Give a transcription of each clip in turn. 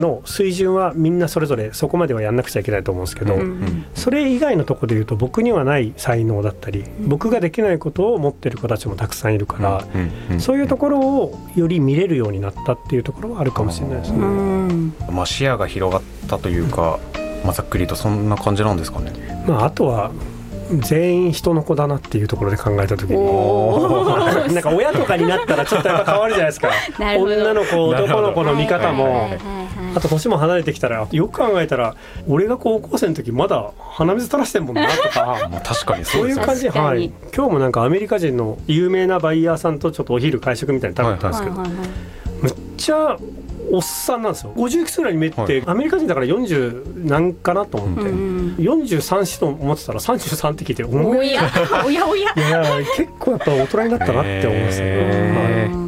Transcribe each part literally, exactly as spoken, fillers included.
の水準はみんなそれぞれそこまではやんなくちゃいけないと思うんですけど、うんうん、それ以外のところでいうと僕にはない才能だったり、うん、僕ができないことを持ってる子たちもたくさんいるから、うんうん、そういうところをより見れるようになったっていうところはあるかもしれないですね。うん、 まあ、視野が広がったというか、うん、まあ、ざっくりとそんな感じなんですかね。 まあ、あとは全員人の子だなっていうところで考えたときになんか親とかになったらちょっとやっぱ変わるじゃないですか女の子男の子の見方も、あと年も離れてきたらよく考えたら俺が高校生の時まだ鼻水垂らしてんもんなとか確かにそういう感じ、はい、今日もなんかアメリカ人の有名なバイヤーさんとちょっとお昼会食みたいに食べたんですけど、はいはいはいはい、めっちゃおっさんなんですよ。ごじゅういくつぐらいに見えて、はい、アメリカ人だからよんじゅうなんかなと思って、うん、よんじゅうさん、よんと思ってたらさんじゅうさんって聞いて、 おやおやおやいや結構やっぱ大人になったなって思いますね、 えーはい、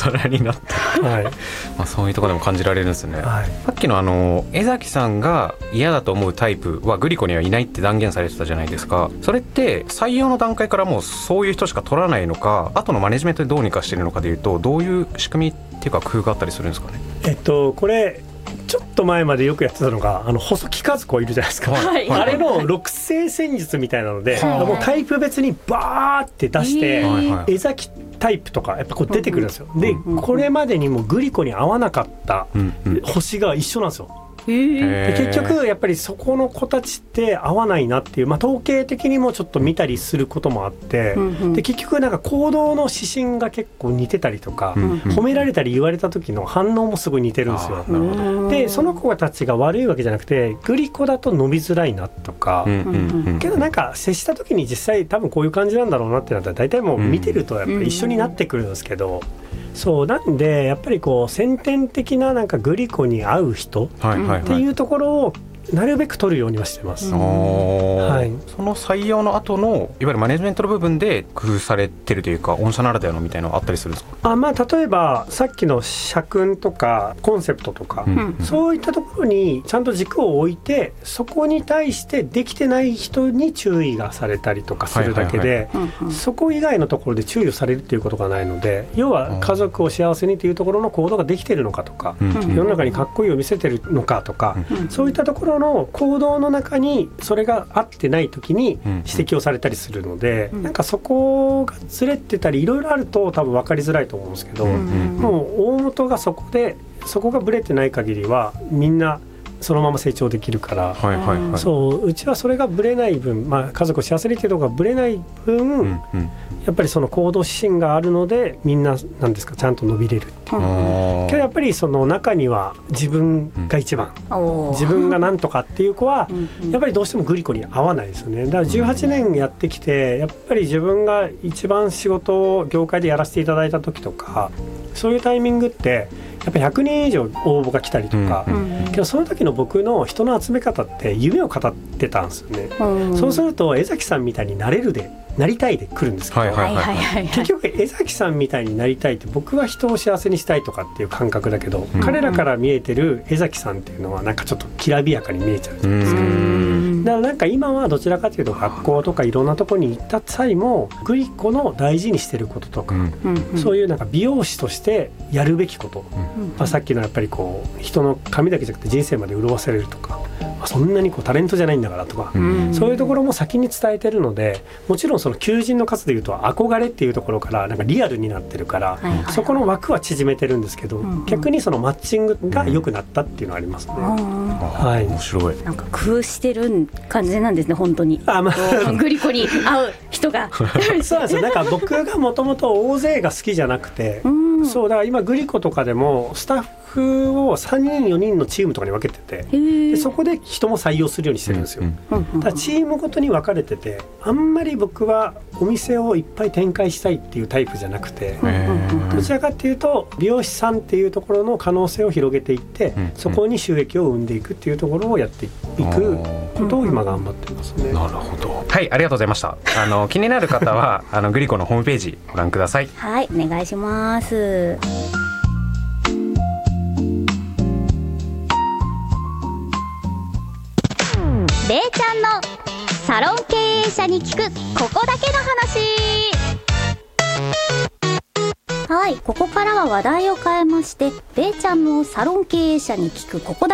大人になった、はいまあ、そういうところでも感じられるんですね、はい、さっきのあの江崎さんが嫌だと思うタイプはグリコにはいないって断言されてたじゃないですか。それって採用の段階からもうそういう人しか取らないのか、後のマネジメントでどうにかしてるのかでいうと、どういう仕組みっていうか工夫があったりするんですかね。 えっとこれちょっと前までよくやってたのがあの細木和子いるじゃないですか、はい、あれの六星戦術みたいなので、はい、もうタイプ別にバーって出して、はい、江崎タイプとかやっぱこう出てくるんですよ、うん、で、うん、これまでにもグリコに合わなかった星が一緒なんですよ。で結局やっぱりそこの子たちって合わないなっていう、まあ、統計的にもちょっと見たりすることもあって、うんうん、で結局なんか行動の指針が結構似てたりとか、うんうん、褒められたり言われた時の反応もすごい似てるんですよ。でその子たちが悪いわけじゃなくてグリコだと伸びづらいなとか、うんうん、けどなんか接した時に実際多分こういう感じなんだろうなってなったら大体もう見てるとやっぱり一緒になってくるんですけど、そうなんでやっぱりこう先天的ななんかグリコに合う人っていうところをなるべく取るようにはしてます、 はい、その採用の後のいわゆるマネジメントの部分で工夫されてるというか御社ならではのみたいなのあったりするんですか。 あ、まあ、例えばさっきの社訓とかコンセプトとか、うん、そういったところにちゃんと軸を置いてそこに対してできてない人に注意がされたりとかするだけで、はいはいはい、そこ以外のところで注意をされるっていうことがないので、要は家族を幸せにというところの行動ができてるのかとか、うん、世の中にかっこいいを見せてるのかとか、うん、そういったところの行動の中にそれが合ってない時に指摘をされたりするので、うん、なんかそこがずれてたりいろいろあると多分分かりづらいと思うんですけど、うん、もう大元がそこでそこがブレてない限りはみんなそのまま成長できるから、はいはいはい、そううちはそれがブレない分、まあ、家族を幸せにっていうのがブレない分、うんうん、やっぱりその行動指針があるのでみんななんですかちゃんと伸びれるっていう、うん、けどやっぱりその中には自分が一番、うん、自分がなんとかっていう子はやっぱりどうしてもグリコに合わないですよね。だからじゅうはちねんやってきてやっぱり自分が一番仕事を業界でやらせていただいた時とかそういうタイミングってやっぱりひゃくにん以上応募が来たりとか、うん、けどその時の僕の人の集め方って夢を語ってたんですよね、うん、そうすると江崎さんみたいになれるでなりたいで来るんですけど、はいはいはいはい、結局江崎さんみたいになりたいって僕は人を幸せにしたいとかっていう感覚だけど、うん、彼らから見えてる江崎さんっていうのはなんかちょっときらびやかに見えちゃうじゃないですか。だからなんか今はどちらかというと学校とかいろんなところに行った際もグリコの大事にしてることとか、うん、そういうなんか美容師としてやるべきこと、うんまあ、さっきのやっぱりこう人の髪だけじゃなくて人生まで潤わせれるとか、まあ、そんなにこうタレントじゃないんだからとか、うん、そういうところも先に伝えてるのでもちろんその求人の数でいうと憧れっていうところからなんかリアルになってるから、はいはいはい、そこの枠は縮めてるんですけど、うん、逆にそのマッチングが良くなったっていうのはありますね、うんはい、 面白い。 なんか工夫してる感じなんですね本当に。あ、まあ、グリコに合う人がそうなんですよ。なんか僕がもともと大勢が好きじゃなくて、うん、そうだから今グリコとかでもスタッフをさんにんよにんのチームとかに分けててでそこで人も採用するようにしてるんですよ、うんうん、だからチームごとに分かれててあんまり僕はお店をいっぱい展開したいっていうタイプじゃなくてどちらかっていうと美容師さんっていうところの可能性を広げていってそこに収益を生んでいくっていうところをやっていくことを今頑張ってますね。 なるほど。はい、ありがとうございました。あの気になる方はあのグリコのホームページご覧ください。 はい、お願いします。れいちゃんのサロン経営者に聞くここだけの話。 はい、ここからは話題を変えまして、べーちゃんのサロン経営者に聞くここだ